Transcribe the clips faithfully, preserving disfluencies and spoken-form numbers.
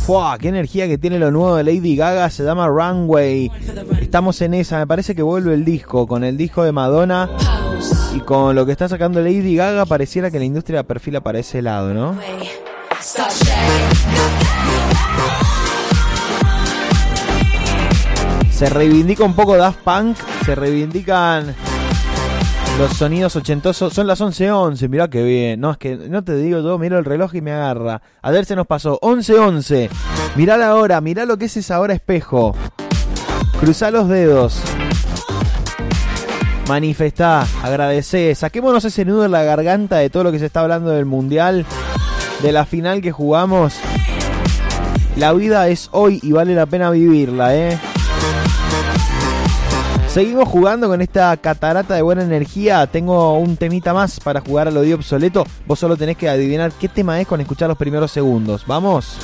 ¡Fua! ¡Qué energía que tiene lo nuevo de Lady Gaga! Se llama Runway. Estamos en esa. Me parece que vuelve el disco. Con el disco de Madonna y con lo que está sacando Lady Gaga, pareciera que la industria perfila para ese lado, ¿no? Se reivindica un poco Daft Punk. Se reivindican los sonidos ochentosos. Son las once once, mirá que bien. No, es que no te digo yo, miro el reloj y me agarra. A ver, se nos pasó once once. Mirá la hora, mirá lo que es esa hora espejo. Cruzá los dedos. Manifestá, agradecé. Saquémonos ese nudo en la garganta de todo lo que se está hablando del mundial, de la final que jugamos. La vida es hoy y vale la pena vivirla, ¿eh? Seguimos jugando con esta catarata de buena energía. Tengo un temita más para jugar al oído obsoleto. Vos solo tenés que adivinar qué tema es con escuchar los primeros segundos. ¿Vamos?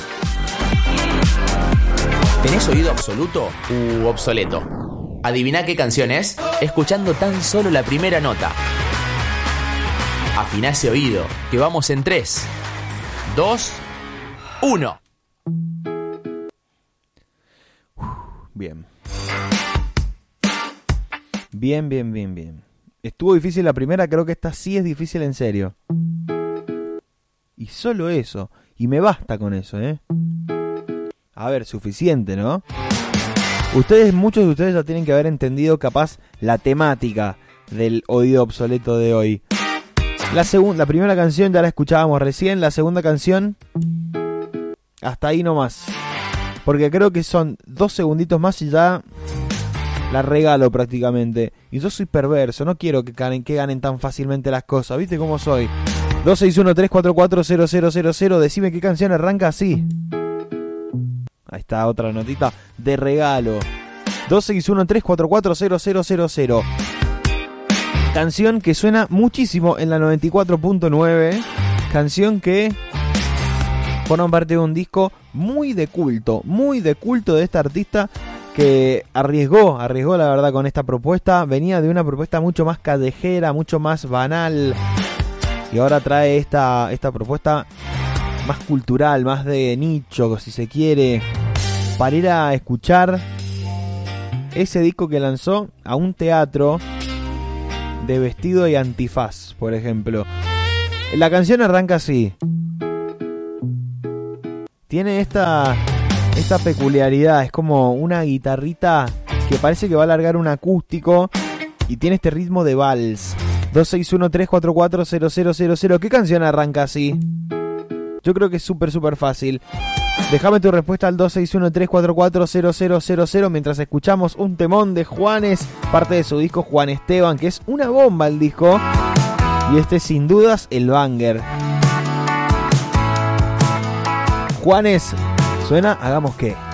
¿Tenés oído absoluto u obsoleto? Adiviná qué canción es escuchando tan solo la primera nota. Afiná ese oído, que vamos en tres, dos, uno. Bien. Bien, bien, bien, bien. Estuvo difícil la primera, creo que esta sí es difícil en serio. Y solo eso. Y me basta con eso, ¿eh? A ver, suficiente, ¿no? Ustedes, muchos de ustedes ya tienen que haber entendido capaz la temática del oído obsoleto de hoy. La segunda, la primera canción ya la escuchábamos recién. La segunda canción, hasta ahí nomás. Porque creo que son dos segunditos más y ya la regalo prácticamente. Y yo soy perverso, no quiero que ganen, que ganen tan fácilmente las cosas. ¿Viste cómo soy? dos seis uno tres cuatro cuatro cero cero cero cero. Decime qué canción arranca así. Ahí está, otra notita de regalo. dos seis uno tres cuatro cuatro cero cero cero cero. Canción que suena muchísimo en la noventa y cuatro punto nueve. Canción que forma parte de un disco muy de culto. Muy de culto de esta artista, que arriesgó, arriesgó la verdad con esta propuesta. Venía de una propuesta mucho más callejera, mucho más banal. Y ahora trae esta, esta propuesta más cultural, más de nicho, si se quiere, para ir a escuchar ese disco que lanzó a un teatro de vestido y antifaz, por ejemplo. La canción arranca así. Tiene esta, esta peculiaridad, es como una guitarrita que parece que va a largar un acústico y tiene este ritmo de vals. dos seis uno tres cuatro cuatro cero cero cero cero. ¿Qué canción arranca así? Yo creo que es súper, súper fácil. Déjame tu respuesta al dos seis uno tres cuatro cuatro cero cero cero cero mientras escuchamos un temón de Juanes, parte de su disco Juan Esteban, que es una bomba el disco. Y este sin dudas el banger. Juanes, suena Hagamos qué.